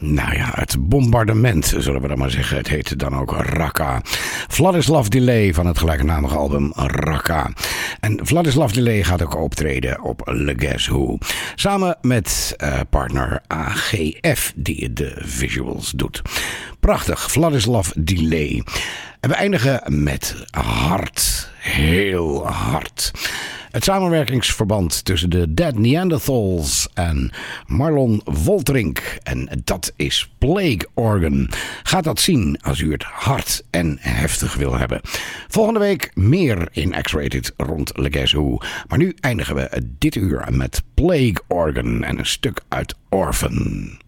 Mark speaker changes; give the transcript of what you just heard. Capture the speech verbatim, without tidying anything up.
Speaker 1: Nou ja, het bombardement, zullen we dan maar zeggen. Het heette dan ook Raqqa. Vladislav Delay van het gelijknamige album Raqqa. En Vladislav Delay gaat ook optreden op Le Guess Who. Samen met uh, partner A G F die de visuals doet. Prachtig, Vladislav Delay. En we eindigen met hard. Heel hard. Het samenwerkingsverband tussen de Dead Neanderthals en Marlon Woltrink. En dat is Plague Organ. Gaat dat zien als u het hard en heftig wil hebben. Volgende week meer in X-Rated rond Le Guess Who. Maar nu eindigen we dit uur met Plague Organ en een stuk uit Orphan.